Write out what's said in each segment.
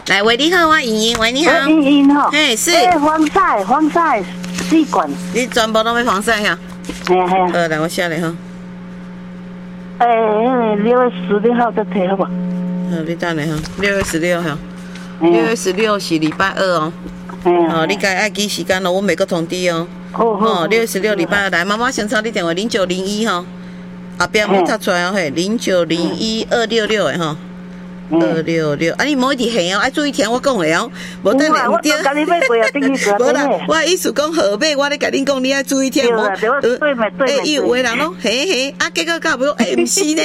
来，喂，你好，我莹莹，喂，你好， 莹莹哈， 嘿，是， 防晒4罐， 你全部都要防晒哈？ 系啊。 来，我写来哈。 6月16号再提好不？ 你等下哈，6月16号，6月16是礼拜2哦。你该爱记时间咯，我每个通知哦。6月16礼拜2来，妈妈先抄你电话0901哈，后边我读出来哦嘿，0901-266的哈。266，啊！你莫一直下哦，爱注意听我讲的哦。无等下唔对。 我甲你买过啊，等于个。 无啦，我意思讲号码，我咧甲恁讲，你爱注意听。对，有位人咯，嘿，啊，结果到尾唔是呢。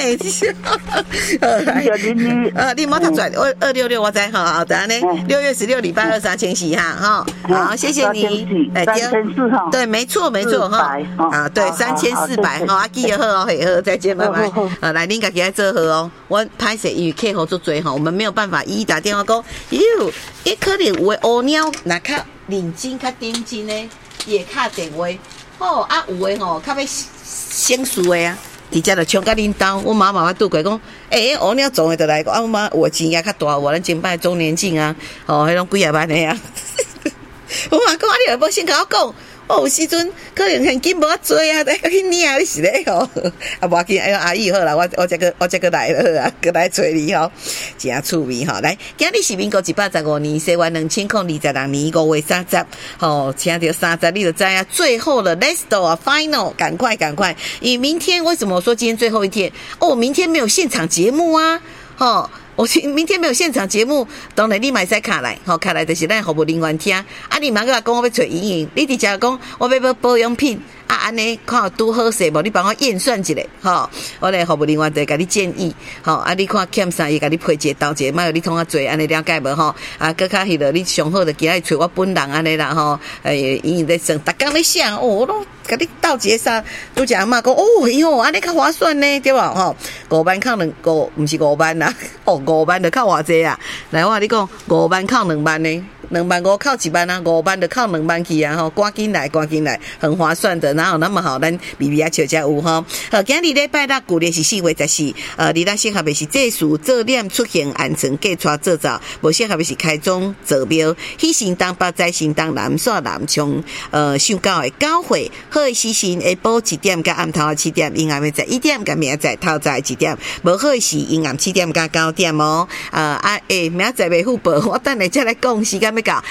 你莫读出来，266我知哈，等下呢，6月16礼拜2 3400哈，好，谢谢你。 3400哈。 对，没错哈。啊，对，3400哈，啊，记得好哦，嘿好，再见，拜拜。来，恁家己爱做好哦，我歹势，因为客户做多。我们没有办法一一打电话讲，可能有的乌鸟，那较认真、较认真的，也敲电话。好啊，有的吼，较要省事的啊，直接就冲到恁兜。我妈妈拄过讲，乌鸟总会得来讲，啊，我妈我钱也较大，我咱前摆周年庆啊，迄种几啊万的啊。我妈讲，你又无先甲我讲。有时阵可能现金无啊多啊，再去领你是咧吼，啊无要紧，哎呦阿姨好啦，我这个来了啊，过来找你吼，真趣味吼。来，今日是民国135年西元2022年5月30，吼，听到30你就知啊，最后了 ，Let's do a final， 赶快！因为明天为什么我说今天最后一天？明天没有现场节目啊，吼。我明天没有现场节目，当然你买使卡来，卡来就是咱服务人员听。啊，你茫个讲我要找莹莹，你直接讲我要买保养品，啊，安尼看拄好势无？你帮我验算一下，我来服务人员就甲你建议，啊，你看欠啥伊甲你配一个刀一个，莫有你通啊做，安尼了解无？啊，搁较迄落你上好就今日找我本人安尼啦，莹莹在算，逐工咧想，我都甲你斗一个啥？拄只阿嬷讲，哟，安尼较划算呢，对吧？5万抗2，毋是5万啦，5万就靠偌济啊！来，我跟你讲，5万靠2万呢，2万5靠1万啊，5万就靠2万去啊！赶紧来，很划算的，哪有那么好？咱微微啊笑才有好，今日礼拜六旧历是4月14，你咱适合的是这事做念出现安全计带做早，无适合的是开宗做庙，喜神东北在神东南煞南冲，上到的9岁，好的时辰下晡1点到暗头7点，阴暗的在1点，甲明仔透早1点，无好的是阴暗7点到9点哦。明仔袂付报，我等下再来讲，时间要到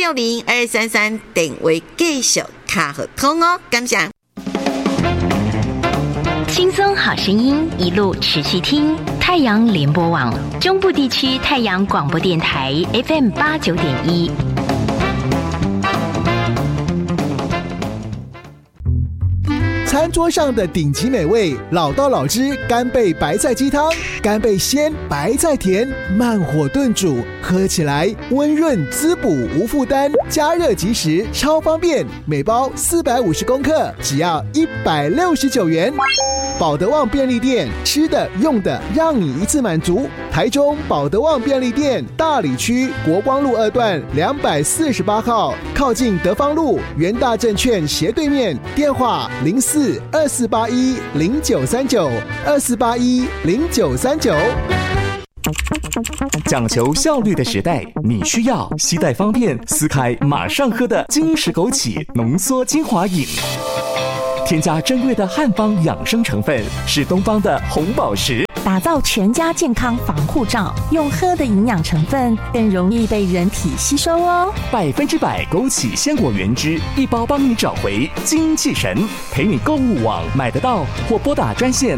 260-233电话继续卡合通哦，感谢。 轻松好声音，一路持续听太阳联播网中部地区太阳广播电台 FM89.1。 餐桌上的顶级美味，老道老汁干贝白菜鸡汤，干贝鲜，白菜甜，慢火炖煮，喝起来温润滋补无负担，加热即食，超方便。每包450公克，只要169元。保德旺便利店，吃的用的让你一次满足。台中保德旺便利店大里区国光路2段248号，靠近德芳路元大证券斜对面，电话04-2481-0939，2481-0939。 讲求效率的时代，你需要携带方便、撕开马上喝的金石枸杞浓缩精华饮。添加珍贵的汉方养生成分，是东方的红宝石， 打造全家健康防护罩，用喝的营养成分更容易被人体吸收哦。 100%枸杞鲜果原汁，一包帮你找回精气神。陪你购物网买得到，或拨打专线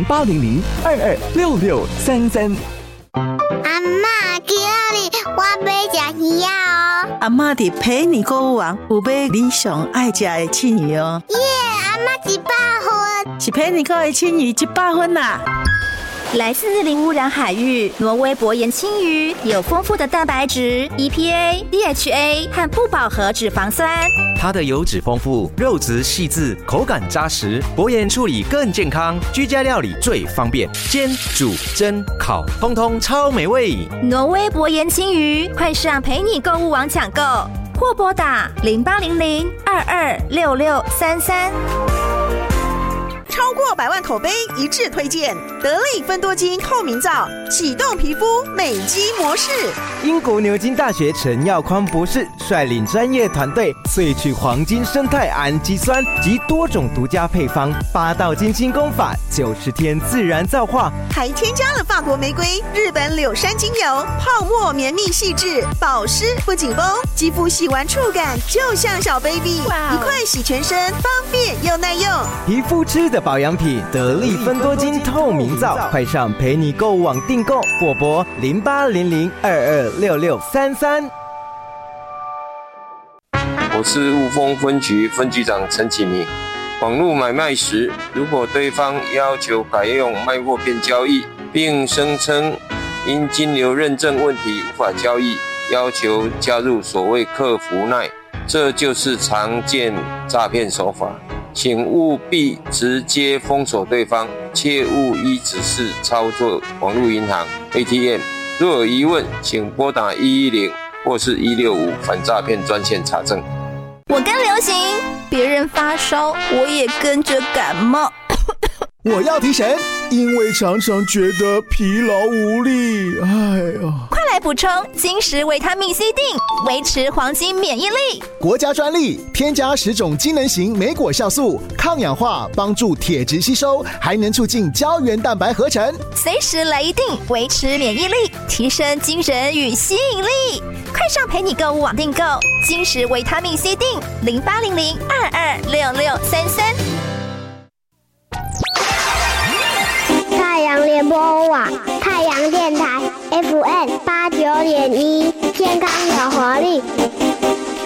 0800-226633。 阿嬷，今日我要吃鱼哦。 阿嬷伫陪你购物网有买你上爱吃的青鱼哦。 耶，阿嬷100分， 是陪你购的青鱼100分啦。 来自零污染海域，挪威薄盐青鱼有丰富的蛋白质、EPA、DHA 和不饱和脂肪酸。 它的油脂丰富，肉质细致，口感扎实，薄盐处理更健康，居家料理最方便，煎、煮、蒸、烤，通通超美味。 挪威薄盐青鱼，快上陪你购物网抢购，或拨打0800-226633。 超过100万口碑一致推荐， 得力芬多精透明皂，启动皮肤美肌模式。 英国牛津大学陈耀匡博士率领专业团队萃取黄金生态氨基酸及多种独家配方，8道精心工法，90天自然皂化， 还添加了法国玫瑰、日本柳杉精油，泡沫绵密细致，保湿不紧绷，肌肤洗完触感就像小 baby， 一块洗全身，方便又耐用。 皮肤吃的保养品，得力芬多精透明皂，快上陪你购物网订购或拨0800226633。 我是雾峰分局分局长陈启明。网络买卖时，如果对方要求改用卖货片交易，并声称因金流认证问题无法交易，要求加入所谓客服赖，这就是常见诈骗手法。请务必直接封锁对方，切勿依指示操作网络银行 ATM。若有疑问，请拨打110或是165反诈骗专线查证。 我跟流行，别人发烧，我也跟着感冒。 我要提神，因为常常觉得疲劳无力。哎呀， 快来补充金石维他命 C 锭，维持黄金免疫力。 国家专利，添加10种机能型莓果酵素，抗氧化，帮助铁质吸收，还能促进胶原蛋白合成。 随时来一锭，维持免疫力，提升精神与吸引力。快上陪你购物网订购金石维他命 C 锭，0800226633。 太阳联播网，太阳电台 FM 89.1，健康有活力。